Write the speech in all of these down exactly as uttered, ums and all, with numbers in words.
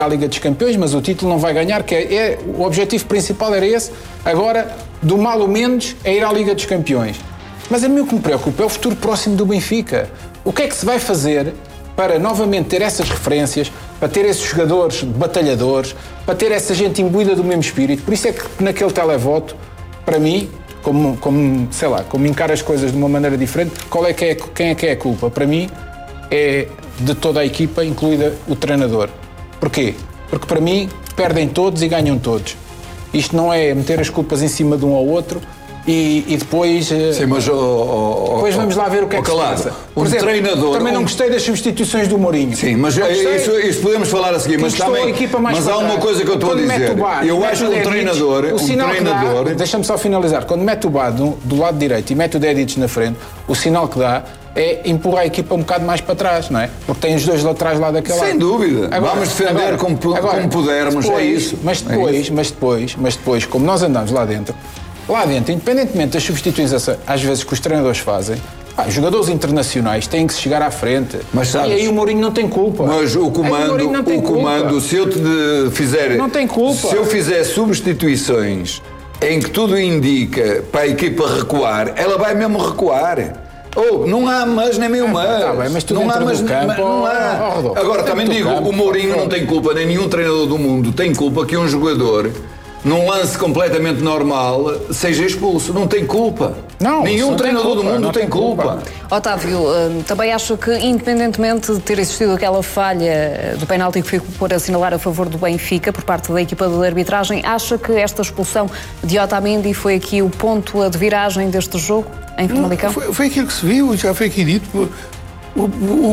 a Liga dos Campeões, mas o título não vai ganhar, que é, é, o objetivo principal era esse. Agora, do mal ou menos, é ir à Liga dos Campeões. Mas a mim o que me preocupa é o futuro próximo do Benfica. O que é que se vai fazer para novamente ter essas referências, para ter esses jogadores batalhadores, para ter essa gente imbuída do mesmo espírito? Por isso é que naquele televoto, para mim, como, como, sei lá, como encara as coisas de uma maneira diferente, qual é que é, quem é que é a culpa? Para mim, é de toda a equipa, incluída o treinador. Porquê? Porque para mim, perdem todos e ganham todos. Isto não é meter as culpas em cima de um ao outro e, e depois... Sim, mas... Oh, oh, depois vamos lá ver o que é que se passa. Um exemplo, treinador... Também não um... gostei das substituições do Mourinho. Sim, mas isso, isso podemos falar a seguir. Mas, também, mas há uma coisa que eu estou a dizer. Bar, eu acho que um treinador... O um treinador dá, deixa-me só finalizar. Quando mete o Bad do, do lado direito e mete o Dedic na frente, o sinal que dá é empurrar a equipa um bocado mais para trás, não é? Porque tem os dois laterais lá daquele lado. Sem dúvida. Agora, vamos defender agora, como, agora, como pudermos, depois, é isso. Mas depois, é isso. mas depois, mas depois, como nós andamos lá dentro, lá dentro, independentemente das substituições às vezes que os treinadores fazem, ah, jogadores internacionais têm que se chegar à frente. Mas, sabes, e aí o Mourinho não tem culpa. Mas o comando, o, o comando, se eu te fizer, não tem culpa. Se eu fizer substituições em que tudo indica para a equipa recuar, ela vai mesmo recuar. Oh, não há mas nem meio mas. Tá bem, mas tu não há mas, campo, mas não há. Oh, oh, Agora também digo, campo, o Mourinho oh, não tem culpa, nem nenhum treinador do mundo tem culpa que um jogador num lance completamente normal seja expulso. Não tem culpa. Não, nenhum treinador culpa, do mundo tem, tem culpa. culpa. Otávio, também acho que, independentemente de ter existido aquela falha do penalti que ficou por assinalar a favor do Benfica por parte da equipa de arbitragem, acha que esta expulsão de Otamendi foi aqui o ponto de viragem deste jogo em Famalicão? Foi, foi aquilo que se viu, já foi aqui dito. O, o,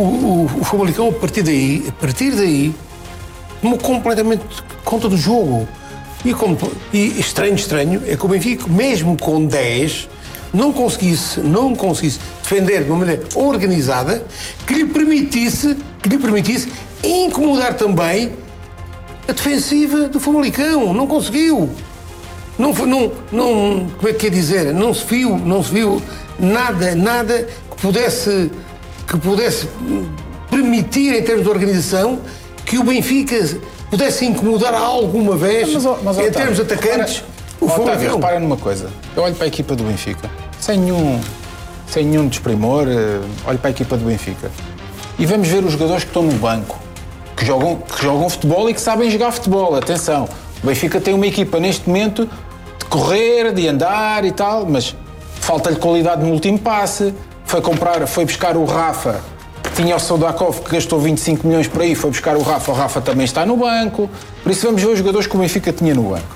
o, o Famalicão, a partir daí, a partir daí, tomou completamente conta do jogo. E, como, e estranho, estranho, é que o Benfica, mesmo com dez, não conseguisse, não conseguisse defender de uma maneira organizada que lhe permitisse, que lhe permitisse incomodar também a defensiva do Famalicão. Não conseguiu. Não, não, não, como é que quer dizer? Não se viu, não se viu nada, nada que pudesse, que pudesse permitir, em termos de organização, que o Benfica pudesse incomodar alguma vez, mas, mas, em Otávio, termos atacantes, repara, o Otávio, repara numa coisa. Eu olho para a equipa do Benfica, sem nenhum, sem nenhum desprimor, olho para a equipa do Benfica e vamos ver os jogadores que estão no banco, que jogam, que jogam futebol e que sabem jogar futebol. Atenção, o Benfica tem uma equipa neste momento de correr, de andar e tal, mas falta-lhe qualidade no último passe. Foi comprar, foi buscar o Rafa, tinha o Soudakov que gastou vinte e cinco milhões por aí, foi buscar o Rafa, o Rafa também está no banco, por isso vamos ver os jogadores que o Benfica tinha no banco.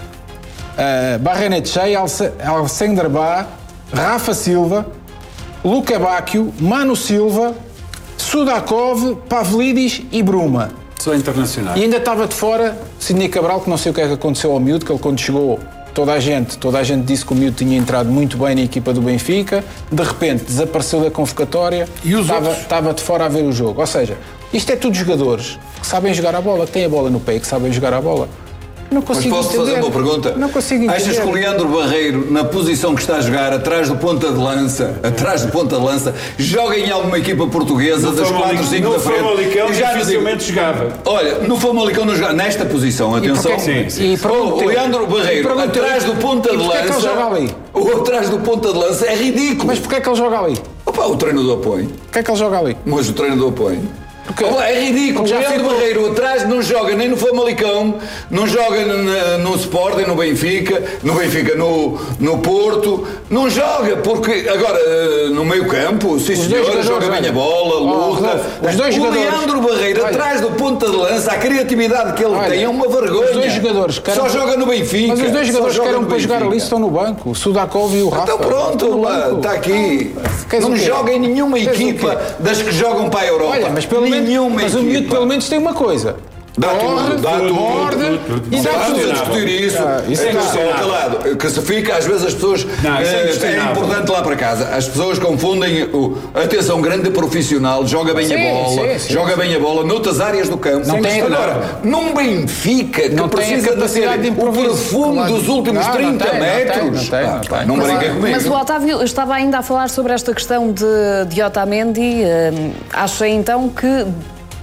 Uh, Barrenetxey, Alcindor Bá, Rafa Silva, Luca Bacchio, Mano Silva, Soudakov, Pavlidis e Bruma. Só internacional. E ainda estava de fora Sidney Cabral, que não sei o que é que aconteceu ao miúdo, que ele quando chegou, toda a gente, toda a gente disse que o miúdo tinha entrado muito bem na equipa do Benfica, de repente desapareceu da convocatória e estava, estava de fora a ver o jogo. Ou seja, isto é tudo jogadores que sabem jogar a bola, que têm a bola no pé e que sabem jogar a bola. Não consigo Mas posso entender. fazer uma pergunta? Não consigo entender. Achas que o Leandro Barreiro, na posição que está a jogar, atrás do ponta de lança, atrás do ponta de lança, joga em alguma equipa portuguesa no das quatro, cinco da frente? No Famalicão já dificilmente jogava. Olha, no Famalicão não jogava, nesta posição, atenção. E sim, sim. E oh, o Leandro Barreiro, atrás do ponta de lança, é que ele joga ali? O atrás do ponta de lança é ridículo. Mas porquê é que ele joga ali? Opa, o treinador põe. Porquê é que ele joga ali? Mas o treinador põe. Porque é ridículo. O Leandro Barreiro atrás não joga nem no Famalicão, não joga no, no Sporting, no Benfica, no Benfica, no, no Porto, não joga, porque agora no meio campo, sim senhora, joga bem a bola, luta. Oh, os dois o jogadores, Leandro Barreiro, olha, atrás do ponta de lança, a criatividade que ele olha, tem é uma vergonha. Os dois jogadores querem, só joga no Benfica. Mas os dois jogadores que eram para jogar ali estão no banco, o Soudakov e o Rafa. Então pronto, lá, está aqui. Queres não joga em nenhuma Queres equipa das que jogam para a Europa. Olha, mas pelo menos, mas o miúdo pelo menos tem uma coisa. Dá tudo, dá tudo, morde, e dá tudo a discutir isso. Ah, isso é só calado. Que se fica, às vezes as pessoas. Não, é, é importante lá para casa. As pessoas confundem o. Atenção, grande profissional, joga bem sim, a bola, sim, sim, joga sim. bem a bola noutras áreas do campo. Não tem agora, num Benfica que não precisa de ser de o profundo claro. dos últimos não, trinta não tem, metros. Não, tem, não, tem, não, não brinca comigo. Mas o Otávio estava ainda a falar sobre esta questão de, de Otamendi. Uh, acha então que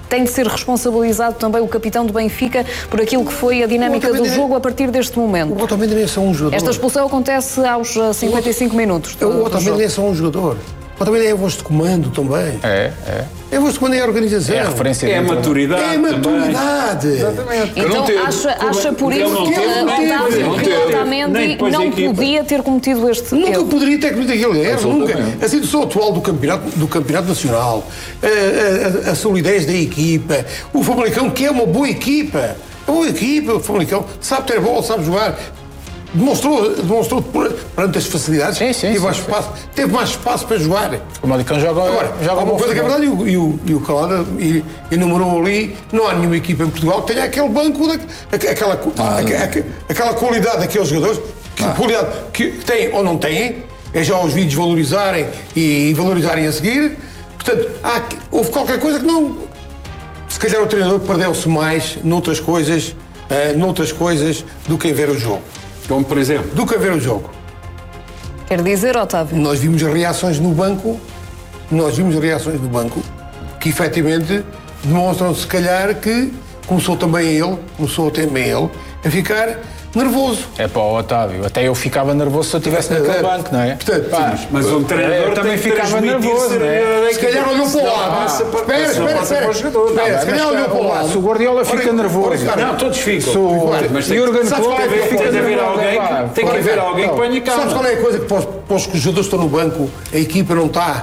tem de ser responsabilizado também o capitão do Benfica por aquilo que foi a dinâmica do jogo a partir deste momento. O Otamendi nem é só um jogador. Esta expulsão acontece aos cinquenta e cinco minutos. Do, o Otamendi nem é só um jogador. O Otamendi é a voz de comando também. É, é. É a voz de comando e a organização. É a referência. É a maturidade. É a maturidade. Exatamente. Então teve. acha, acha por Ele isso não que teve, uh, não teve, Otávio não que teve. Nem Otamendi depois da não equipa. podia ter cometido este Nunca erro? poderia ter cometido aquele erro, Absolutamente. nunca. A situação atual do campeonato, do campeonato nacional, a, a, a solidez da equipa, o Famalicão, que é uma boa equipa, é uma boa equipa, o Famalicão, sabe ter bola, sabe jogar. Demonstrou, demonstrou perante as facilidades, Sim, sim, teve, sim, mais sim. Espaço, teve mais espaço para jogar. O Malicão joga, Agora, joga há uma bom coisa que é futebol. verdade, e o, e o, e o Calada e- enumerou ali, não há nenhuma equipa em Portugal que tenha aquele banco, da, aquela, aquela, aquela qualidade daqueles jogadores, que qualidade que têm ou não têm, é já os vídeos valorizarem e, e valorizarem a seguir. Portanto, há, houve qualquer coisa que não... Se calhar o treinador perdeu-se mais noutras coisas, uh, noutras coisas do que em ver o jogo. Como, por exemplo, Do que em ver o jogo. Quer dizer, Otávio? Nós vimos reações no banco, nós vimos reações no banco que efetivamente demonstram se calhar que começou também ele, começou também ele, a ficar nervoso. É para o Otávio. Até eu ficava nervoso se eu estivesse naquele É, banco, não é? portanto, Pá, mas um treinador eu também tem que ficava transmitir nervoso, ser não a é? melhor da se calhar equipa. olhou para o Senão lado. passa para- Espera, senão espera, passa espera. para o jogador. Espera, Não, se mas calhar olhou para o lado. Se o Guardiola fica Ora, nervoso. ora, Não, todos ficam. Se o Mas tem que- Jürgen sabes Klopp qual é a fica Tem de haver nervoso. alguém, Pá, tem que pá, haver alguém que então, ponha calma. Sabes qual é a coisa que para os, para os que os jogadores estão no banco, a equipa não está,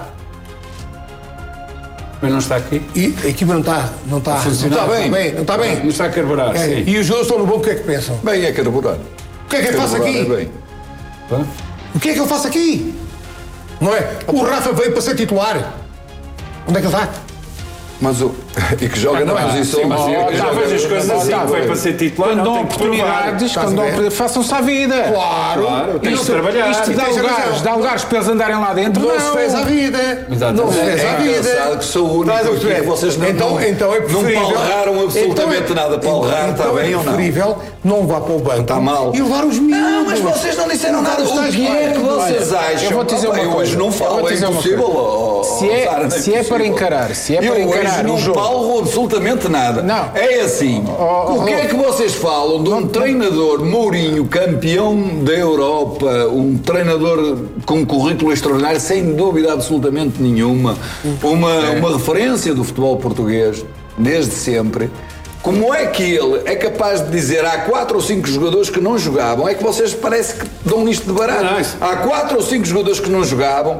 Mas não está aqui. e a equipa não está, não está, não funcionar. está bem, não está bem. Não está a carburar, É, sim. e os jogadores estão no banco, o que é que pensam? Bem, é carburar. O que é que eu faço Carburar aqui? é bem. O que é que eu faço aqui? Não é? O Rafa veio para ser titular. Onde é que ele está? Mas o... E que joga na não é? posição... Sim, mas que eu joga- já vejo as coisas assim, Otávio, foi para ser titular, Quando não dão tem que provar. oportunidades, Estás quando a dão, ver? façam-se à vida. Claro. Claro, tem que Isto- trabalhar. Isto dá Tens lugares, razão. dá lugares para eles andarem lá dentro. Não, Não, se fez à vida. Exatamente. Não se fez É à vida. engraçado que sou o único Estás a aqui que perceber? vocês não, então, não, então é não preferível, palraram absolutamente então é- nada. Palrar então está bem é ou não? preferível não vá para o banco. Está mal. E levar os miúdos. Não, mas vocês não disseram nada. Os O que é que estagiários. vocês Olha, acham? eu vou te dizer Ah, uma bem, coisa. Hoje não Eu falo, vou te é dizer uma impossível. coisa. ó, ó, Se é- Sara, se é impossível. para encarar, se é para eu encarar hoje o não jogo. falo absolutamente nada. Não. É assim. Oh, oh, o que é que vocês falam de um treinador Mourinho, campeão da Europa, um treinador com um currículo extraordinário, sem dúvida absolutamente nenhuma, uma, uma referência do futebol português, desde sempre. Como é que ele é capaz de dizer há quatro ou cinco jogadores que não jogavam? É que vocês parece que dão isto de barato. Não, isso- Há quatro ou cinco jogadores que não jogavam.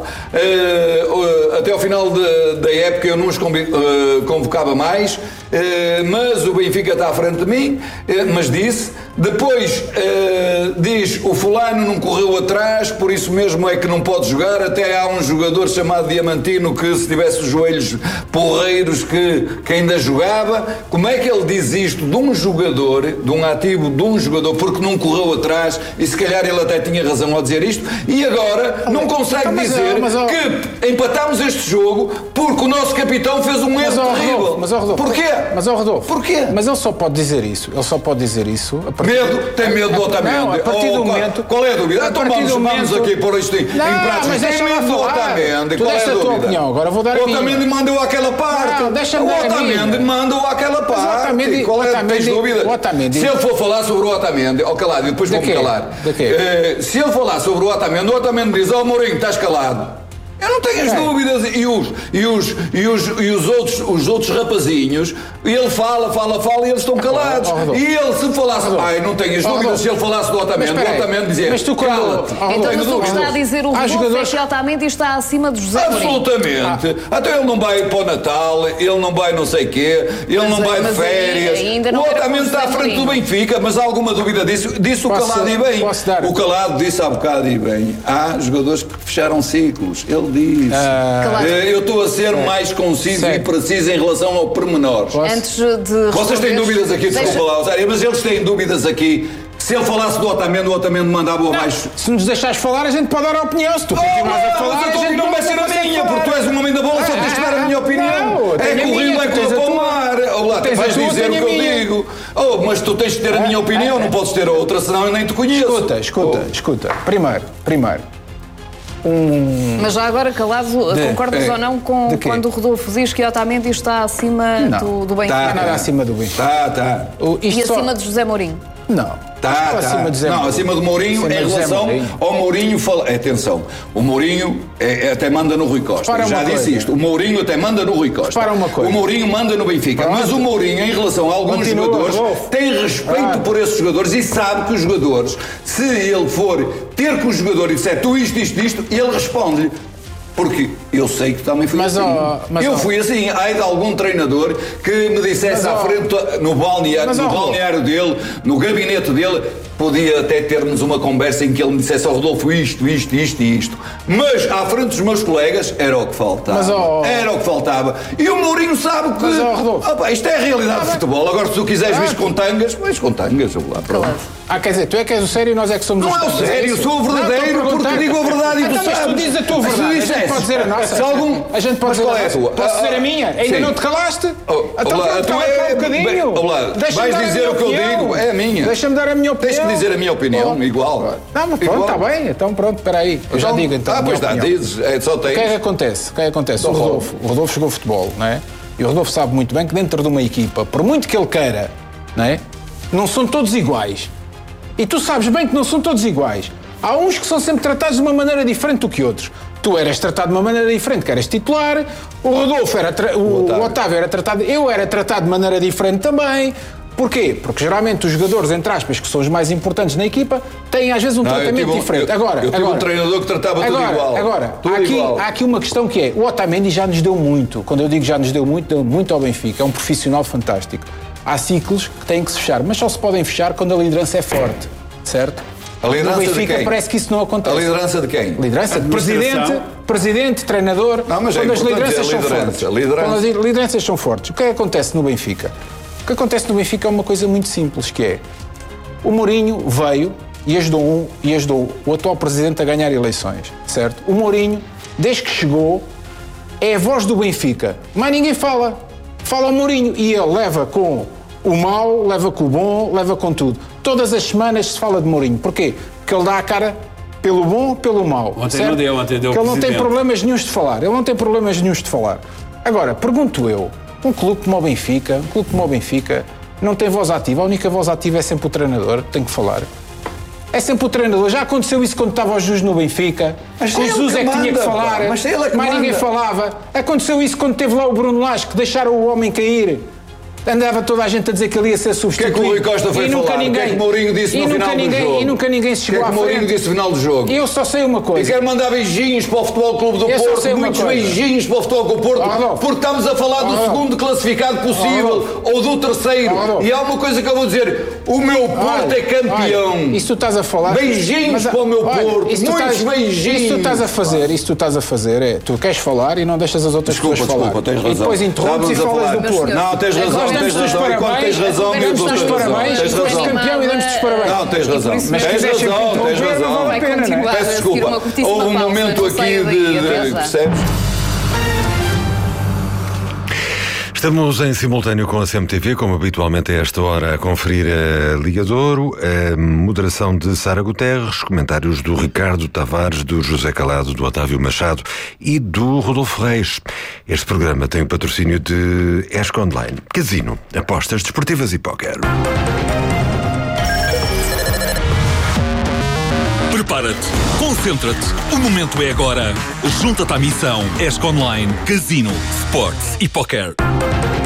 eh, eh, até ao final de- da época eu não os convi- eh, convocava mais. eh, mas o Benfica está à frente de mim. eh, mas disse. Depois eh, diz o fulano não correu atrás, por isso mesmo é que não pode jogar. Até há um jogador chamado Diamantino que se tivesse os joelhos porreiros que, que ainda jogava. Como é que ele diz isto de um jogador, de um ativo de um jogador, porque não correu atrás, e se calhar ele até tinha razão ao dizer isto, e agora não consegue mas, dizer mas, ó, que empatámos este jogo porque o nosso capitão fez um Mas, erro ó, terrível. Rodolfo, mas, ó, Rodolfo, Porquê? Mas, ó, Rodolfo, Porquê? Mas ele só pode dizer isso. Ele só pode dizer isso. A partir Medo, tem medo do Otamendi. Não, a partir do Oh, qual- momento. Qual é a dúvida? a Então partir vamos, do vamos momento- aqui pôr isto em, Não, em prática. mas Tem deixa-me medo do falar. Otamendi. Tu Qual é deste a a tua dúvida? opinião, agora vou dar a O minha. Otamendi mandou aquela parte. Não, deixa-me o dar a Otamendi minha. mandou aquela Mas o parte. Otamendi- Qual é? o Otamendi- Tens dúvida? o Otamendi- Se ele for falar sobre o Otamendi, ó calado, e depois De vou-me quê? calar. De quê? Eh, se ele falar sobre o Otamendi, o Otamendi diz: ó Mourinho, estás calado. Eu não tenho as É. dúvidas. E os, e, os, e, os, e os, outros, os outros rapazinhos, ele fala, fala, fala e eles estão calados. Oh, Rodolfo. E ele, se falasse, Rodolfo. ai, não tenho as Oh, dúvidas, Rodolfo. se ele falasse do Otamendi, Mas o espera aí. Otamendi dizia: Mas tu quando- cala-te. Oh, Então Tenho o que dúvidas. está a dizer o Há Rodolfo jogadores- é que Otamendi está acima de José Mourinho. Absolutamente. Até ele não vai para o Natal, ele não vai não sei quê, ele Mas não aí- vai de mas aí férias. ainda não O era Otamendi com está à José frente do Mourinho. Benfica, mas há alguma dúvida disso? Disse o Posso- Calado e bem. posso dar? O Calado disse há bocado e bem. Há jogadores que fecharam ciclos. Ele disse. Claro. Eh, Eu estou a ser mais conciso Sei. e preciso em relação ao pormenor. Antes de Vocês têm responder- dúvidas aqui, Deixa- desculpa lá, Osário, mas eles têm dúvidas aqui. Se ele falasse do Otamendi, o Otamendi mandava abaixo. Se nos deixares falar, a gente pode dar a opinião. Se tu Oh, continuas a mas falar, a a tua gente opinião vai ser a consegue minha, falar. porque tu és um homem da bola, só Ah, tens de dar a minha ah, opinião. não, eu É tenho a corrido, minha, é tu tens corrido a para o tua. mar. Oh, lá, tu Tens a vais tua, dizer o tenho que a eu minha. digo. Oh, mas tu tens de ter a minha opinião, não podes ter a outra, senão eu nem te conheço. Escuta, escuta, escuta. Primeiro, primeiro. um... Mas já agora, Calado, De- concordas é, ou não com de quê? quando o Rodolfo diz que Otamendi está acima Não. do, do Benfica? Não há nada acima do Benfica. Tá, tá. O- isto E só- acima de José Mourinho? Não. Tá, Estou tá. acima de Zé Não, Mourinho. acima do Mourinho, Acima em de Zé relação Mourinho. ao Mourinho, fala. Atenção, o Mourinho é, é, até manda no Rui Costa. Repara Já uma disse coisa. isto. O Mourinho até manda no Rui Costa. Repara uma coisa. O Mourinho manda no Benfica. Pronto. Mas o Mourinho, em relação a alguns Continua, jogadores, Rodolfo. tem respeito Pronto. por esses jogadores e sabe que os jogadores, se ele for ter com o jogador e disser tu isto, isto, isto, ele responde-lhe. Porque eu sei que também fui Mas, assim. ó, mas, eu ó. fui assim. Ai de algum treinador que me dissesse Mas, à ó. frente, no balneário, Mas, ó, no Rodolfo. balneário dele, no gabinete dele, podia até termos uma conversa em que ele me dissesse ao Rodolfo isto, isto, isto e isto. Mas à frente dos meus colegas era o que faltava. Mas, ó. Era o que faltava. E o Mourinho sabe que. Mas, ó, Rodolfo. Ah, pá, isto é a realidade do futebol. Agora, se tu quiseres vir com tangas, vais com tangas. Eu lá, pronto. Calado. Ah, quer dizer, tu é que és o sério e nós é que somos Não os é o tontos, sério, isso? sou o Não, verdadeiro, estou a perguntar. porque digo a verdade e tu Então, mas tu sabes. dizes a tua Mas tu verdade, a disseste. gente pode dizer a nossa. Se algum- A gente pode Mas dizer qual a é a nossa. tua? Posso dizer a minha? Ainda Sim. não te calaste? Oh, Então olá, pronto, tu cala-te é- lá um bocadinho. bem, olá, Deixa-me vais dar a dizer minha o que eu opinião. digo, é a minha. Deixa-me dar a minha opinião. Tens que dizer a minha opinião, Oh. igual. Não, mas pronto, Igual. está bem. Então pronto, espera aí. Eu já Então- digo então. Ah, a minha pois dá, opinião. dizes, é, só O que é que tens. acontece? O que é que acontece? O Dá Rodolfo, o Rodolfo jogou futebol, não é? E o Rodolfo sabe muito bem que dentro de uma equipa, por muito que ele queira, não é? Não são todos iguais. E tu sabes bem que não são todos iguais. Há uns que são sempre tratados de uma maneira diferente do que outros. Tu eras tratado de uma maneira diferente, que eras titular. O Rodolfo era... Tra... O, Otávio. o Otávio era tratado... Eu era tratado de maneira diferente também. Porquê? Porque geralmente os jogadores, entre aspas, que são os mais importantes na equipa, têm às vezes um Não, eu tratamento tive um- diferente. eu- Agora, eu tive um agora, treinador que tratava tudo agora, igual. Agora, Tudo há aqui, igual. há aqui uma questão que é, o Otamendi já nos deu muito. Quando eu digo já nos deu muito, deu muito ao Benfica. É um profissional fantástico. Há ciclos que têm que se fechar, mas só se podem fechar quando a liderança é forte, certo? A liderança no de Benfica quem? parece que isso não A acontece. liderança de quem? Liderança de Administração. presidente, presidente, treinador, Não, mas é quando as importante lideranças dizer são liderança, fortes. liderança. Quando as lideranças são fortes. O que é que acontece no Benfica? O que acontece no Benfica é uma coisa muito simples, que é o Mourinho veio e ajudou, um, e ajudou o atual presidente a ganhar eleições, certo? O Mourinho, desde que chegou, é a voz do Benfica. Mas ninguém fala. Fala o Mourinho e ele leva com o mau, leva com o bom, leva com tudo. Todas as semanas se fala de Mourinho. Porquê? Porque ele dá a cara pelo bom, pelo mau. Ontem certo? não deu, ontem deu o Porque ele não tem presidente. problemas nenhuns de falar. Ele não tem problemas nenhuns de falar. Agora, pergunto eu, um clube como o Benfica, um clube como o Benfica, não tem voz ativa. A única voz ativa é sempre o treinador, que tem que falar. É sempre o treinador. Já aconteceu isso quando estava o Jesus no Benfica. Mas o ele Jesus que é que tinha que manda, falar. pá. Mas ele é que mais ninguém manda. falava. Aconteceu isso quando teve lá o Bruno Lage, que deixaram o homem cair. Andava toda a gente a dizer que ele ia ser O que é substituído. que o Rui Costa foi E nunca falar? ninguém, O que é que o Mourinho disse e no nunca final ninguém, do jogo? E nunca ninguém se O que é chegou que à o Mourinho frente. disse no final do jogo? Eu só sei uma E coisa. quero mandar beijinhos para o Futebol Clube do Eu só sei Porto, uma muitos coisa. beijinhos para o Futebol Clube do Porto, Oh, Rodolfo. porque estamos a falar do Oh, Rodolfo. segundo classificado possível Oh, ou do terceiro. Oh, Rodolfo. E há uma coisa que eu vou dizer: o meu Porto Olha, é campeão. olha, isso tu estás a falar. Beijinhos Mas, para o meu olha, Porto, isso tu muitos estás- beijinhos. Isso tu estás a fazer, isso tu estás a fazer é, tu queres falar e não deixas as outras Desculpa, pessoas desculpa, falar. tens razão. E depois interrompes e Estávamos a falas falar. do Porto. Não, tens razão, Nós tens damos-te os razão. E quando tens razão, eu damos-te dou-te os razão. parabéns, Tens tu és razão. campeão e damos-te os parabéns. Não, tens razão. Mas Tens quiseres sempre razão, tens interromper, não razão. vale a pena, não é? continuar. Peço a seguir desculpa. uma curtíssima Houve um pausa, momento não aqui saia daí, de. até de- já. Percebes? Estamos em simultâneo com a C M T V, como habitualmente a esta hora, a conferir a Liga de Ouro, a moderação de Sara Guterres, comentários do Ricardo Tavares, do José Calado, do Otávio Machado e do Rodolfo Reis. Este programa tem o patrocínio de Esco Online, Casino, apostas desportivas e póquer. Prepara-te, concentra-te, o momento é agora. Junta-te à missão Esco Online, Casino, Sports e Poker.